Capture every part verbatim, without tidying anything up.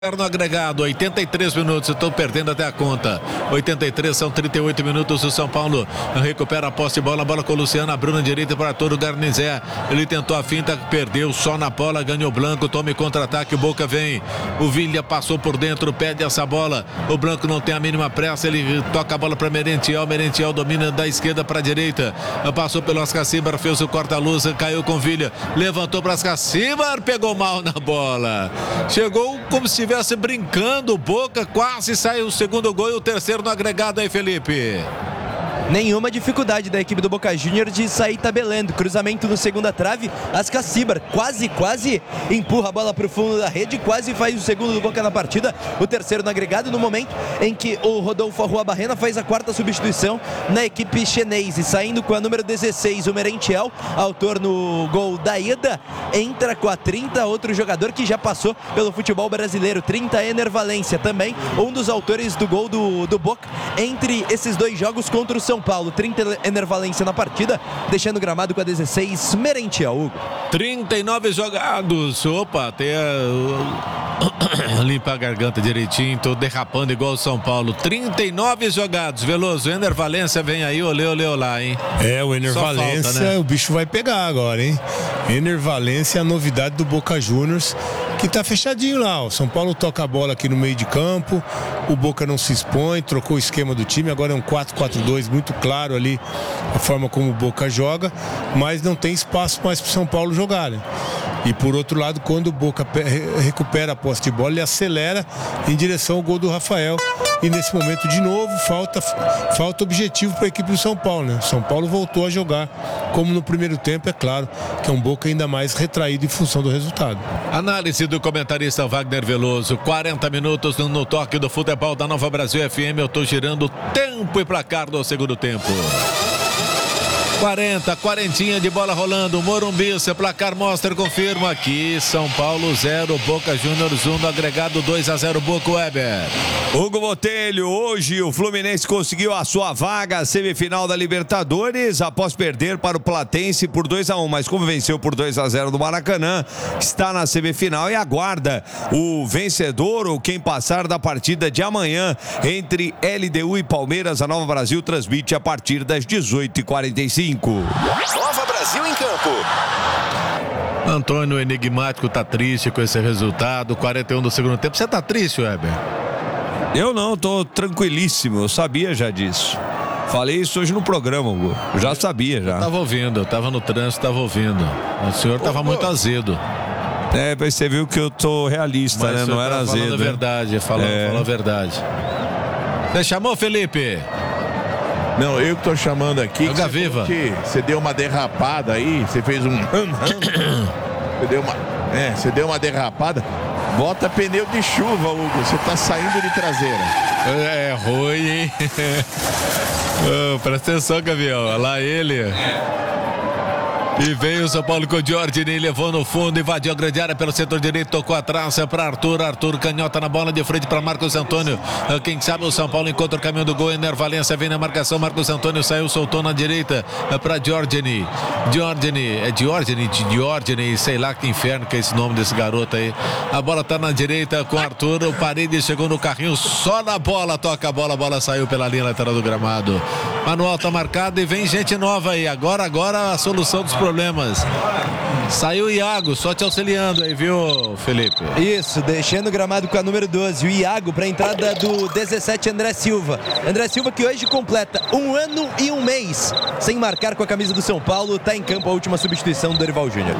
No agregado, oitenta e três minutos, estou perdendo até a conta. oitenta e três, são trinta e oito minutos. O São Paulo recupera a posse de bola. A bola com o Luciano, abriu na direita para Arthur Garnizé. Ele tentou a finta, perdeu só na bola, ganhou Blanco. Tome contra-ataque, o Boca vem. O Villa passou por dentro, pede essa bola. O Blanco não tem a mínima pressa. Ele toca a bola para Merentiel. Merentiel domina da esquerda para a direita. Passou pelo Oscar Cibar, fez o corta-luz, caiu com o Villa. Levantou para Oscar Cibar, pegou mal na bola. Chegou como se estivesse brincando, Boca quase saiu o segundo gol e o terceiro no agregado aí, Felipe. Nenhuma dificuldade da equipe do Boca Juniors de sair tabelando. Cruzamento no segunda trave. Oscar Cibar quase, quase empurra a bola para o fundo da rede. Quase faz o segundo do Boca na partida. O terceiro no agregado, no momento em que o Rodolfo Arruabarrena faz a quarta substituição na equipe chinesa. Saindo com a número dezesseis, o Merentiel, autor no gol da ida. Entra com a trinta, outro jogador que já passou pelo futebol brasileiro. trinta, Ener Valencia, também um dos autores do gol do, do Boca entre esses dois jogos contra o São Paulo. trinta, Ener Valencia na partida, deixando o gramado com a dezesseis, Merentiel, Hugo. trinta e nove jogados. Opa, até limpar a garganta direitinho, tô derrapando igual o São Paulo. trinta e nove jogados. Veloso, Ener Valencia vem aí, olê, olê, olá, hein? É, o Ener Valencia, falta, né? O bicho vai pegar agora, hein? Ener Valencia é a novidade do Boca Juniors, que tá fechadinho lá. O São Paulo toca a bola aqui no meio de campo, o Boca não se expõe, trocou o esquema do time, agora é um quatro quatro dois, muito claro ali a forma como o Boca joga, mas não tem espaço mais pro São Paulo jogar, né? E por outro lado, quando o Boca recupera a posse de bola, ele acelera em direção ao gol do Rafael. E nesse momento, de novo, falta, falta objetivo para a equipe do São Paulo, né? São Paulo voltou a jogar como no primeiro tempo, é claro, que é um Boca ainda mais retraído em função do resultado. Análise do comentarista Wagner Veloso. quarenta minutos no, no toque do futebol da Nova Brasil F M. Eu estou girando tempo e placar do segundo tempo. quarenta, quarentinha de bola rolando, Morumbi, seu placar mostra, confirma aqui, São Paulo zero, Boca Juniors um, no agregado dois a zero, Boca. Weber. Hugo Botelho, hoje o Fluminense conseguiu a sua vaga à semifinal da Libertadores após perder para o Platense por dois a um, mas como venceu por dois a zero no Maracanã, está na semifinal e aguarda o vencedor ou quem passar da partida de amanhã entre L D U e Palmeiras. A Nova Brasil transmite a partir das dezoito e quarenta e cinco. Nova Brasil em campo. Antônio enigmático tá triste com esse resultado. quarenta e um do segundo tempo. Você tá triste, Weber? Eu não, tô tranquilíssimo. Eu sabia já disso. Falei isso hoje no programa, Hugo. Eu já sabia já. Eu tava ouvindo, eu tava no trânsito, tava ouvindo. O senhor tava muito azedo. É, mas você viu que eu tô realista, mas né? Não era azedo. Falando a verdade, falando, é. falando a verdade. Você chamou, Felipe? Não, eu que tô chamando aqui. Joga viva. Que você deu uma derrapada aí, você fez um. Você deu uma. É, você deu uma derrapada. Bota pneu de chuva, Hugo. Você tá saindo de traseira. É ruim, hein? Oh, presta atenção, Gavião. Olha lá ele. E veio o São Paulo com o Giorgini, levou no fundo, invadiu a grande área pelo setor direito, tocou a traça para Arthur, Arthur canhota na bola de frente para Marcos Antônio. Quem sabe o São Paulo encontra o caminho do gol, Ener Valencia vem na marcação, Marcos Antônio saiu, soltou na direita para Giorgini. Giorgini, é Giorgini, Giorgini, sei lá que inferno que é esse nome desse garoto aí. A bola tá na direita com Arthur, o Paredes chegou no carrinho, só na bola, toca a bola, a bola saiu pela linha lateral do gramado. Manual tá marcado e vem gente nova aí, agora, agora a solução dos problemas. Saiu o Iago, só te auxiliando aí, viu, Felipe? Isso, deixando o gramado com a número doze, o Iago para a entrada do dezessete, André Silva. André Silva que hoje completa um ano e um mês sem marcar com a camisa do São Paulo, está em campo a última substituição do Dorival Júnior.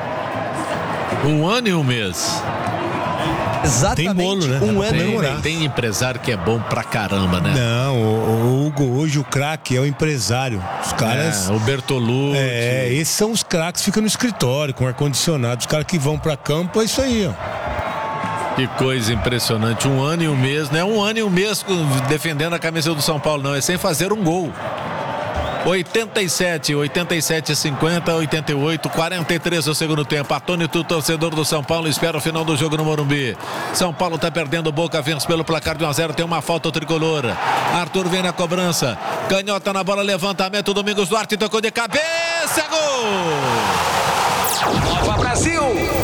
Um ano e um mês. Exatamente, tem bolo, né? um ano tem, e um mês. Tem empresário que é bom pra caramba, né? Não, o, o Hugo, hoje o craque é o empresário. Os caras... É, o Bertolucci. É, esses são os craques que ficam no escritório, com ar-condicionado. Os caras que vão pra campo, é isso aí, ó. Que coisa impressionante. Um ano e um mês, não é um ano e um mês defendendo a camisa do São Paulo, não. É sem fazer um gol. oitenta e sete, oitenta e sete, cinquenta, oitenta e oito, quarenta e três no segundo tempo. Atônito, torcedor do São Paulo, espera o final do jogo no Morumbi. São Paulo tá perdendo, Boca vence pelo placar de um a zero, tem uma falta tricolor. Arthur vem na cobrança, canhota na bola, levantamento, Domingos Duarte tocou de cabeça, gol! Nova Brasil!